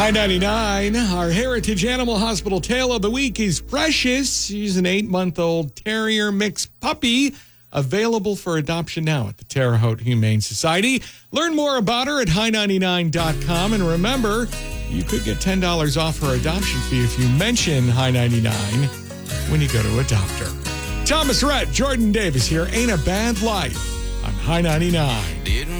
High 99, our Heritage Animal Hospital tale of the week is Precious. She's an 8-month-old terrier mixed puppy available for adoption now at the Terre Haute Humane Society. Learn more about her at high99.com. And remember, you could get $10 off her adoption fee if you mention High 99 when you go to adopt her. Thomas Rhett, Jordan Davis here. Ain't a Bad Life on High 99.